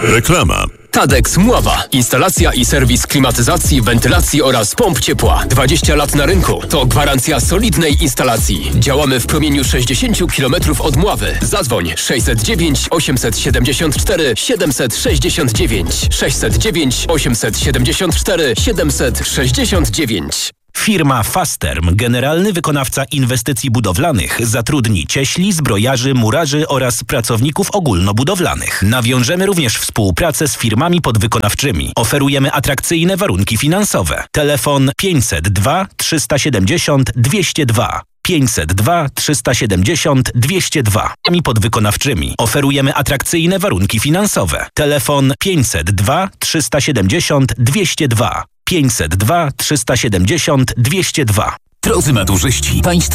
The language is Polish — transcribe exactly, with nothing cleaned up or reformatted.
Reklama. Tadex Mława. Instalacja i serwis klimatyzacji, wentylacji oraz pomp ciepła. dwadzieścia lat na rynku. To gwarancja solidnej instalacji. Działamy w promieniu sześćdziesiąt kilometrów od Mławy. Zadzwoń sześćset dziewięć osiemset siedemdziesiąt cztery siedemset sześćdziesiąt dziewięć sześćset dziewięć osiemset siedemdziesiąt cztery siedemset sześćdziesiąt dziewięć. Firma Fasterm, generalny wykonawca inwestycji budowlanych, zatrudni cieśli, zbrojarzy, murarzy oraz pracowników ogólnobudowlanych. Nawiążemy również współpracę z firmami podwykonawczymi. Oferujemy atrakcyjne warunki finansowe. Telefon pięćset dwa trzysta siedemdziesiąt dwieście dwa. pięćset dwa trzysta siedemdziesiąt dwieście dwa. Firmami podwykonawczymi. Oferujemy atrakcyjne warunki finansowe. Telefon pięćset dwa trzysta siedemdziesiąt dwieście dwa. pięćset dwa trzysta siedemdziesiąt dwieście dwa. Drodzy maturzyści, państwo